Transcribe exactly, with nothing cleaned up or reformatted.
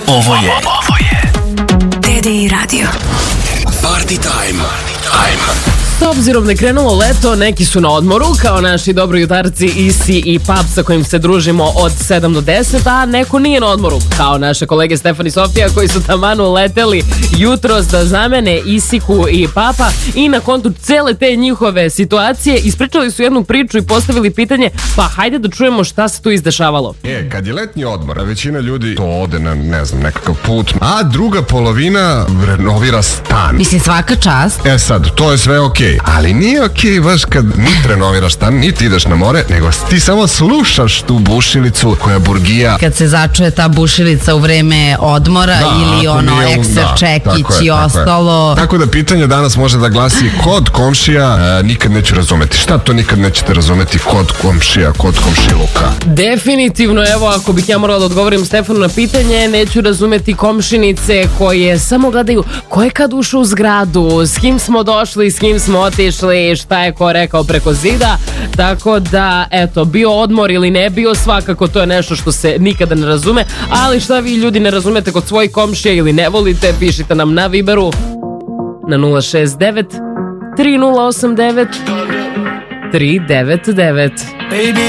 Ovo je Ovo je D D Radio. Party time. Time. S obzirom da je krenulo leto, neki su na odmoru, kao naši dobrojutarci Isi i Pap sa kojim se družimo od sedam do deset, a neko nije na odmoru, kao naše kolege Stefan i Sofija koji su tamanu leteli jutros da zamene Isiku i Papa i na kontu cele te njihove situacije ispričali su jednu priču i postavili pitanje, pa hajde da čujemo šta se tu izdešavalo. E, kad je letnji odmor, a većina ljudi to ode na, ne znam, nekakav put, a druga polovina renovira stan. Mislim, svaka čast. E sad, to je sve okej. Ali nije okej baš kad niti renoviraš stan, niti ideš na more, nego ti samo slušaš tu bušilicu koja burgija. Kad se začuje ta bušilica u vreme odmora Da, ili ako ono nije- ekser da, čekić tako je, i tako je. ostalo. Tako da pitanje danas može da glasi kod komšija e, nikad neću razumeti. Šta to nikad nećete razumeti kod komšija, kod komšiluka? Definitivno, evo, ako bih ja morala da odgovorim Stefanu na pitanje, neću razumeti komšinice koje samo gledaju ko je kad ušao u zgradu, s kim smo došli, s kim smo otišli, šta je ko rekao preko zida. Tako da, eto, bio odmor ili ne bio, svakako to je nešto što se nikada ne razume. Ali šta vi ljudi ne razumete kod svojih komšija ili ne volite, pišite nam na Viberu na nula šest devet tri nula osam devet tri devet devet. Baby,